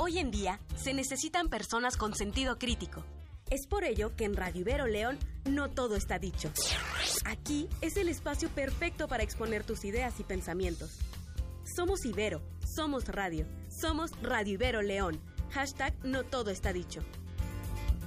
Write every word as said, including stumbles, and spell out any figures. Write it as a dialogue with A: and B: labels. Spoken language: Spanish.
A: Hoy en día se necesitan personas con sentido crítico.
B: Es por ello que en Radio Ibero León no todo está dicho. Aquí es el espacio perfecto para exponer tus ideas y pensamientos. Somos Ibero, somos radio, somos Radio Ibero León. Hashtag no todo está dicho.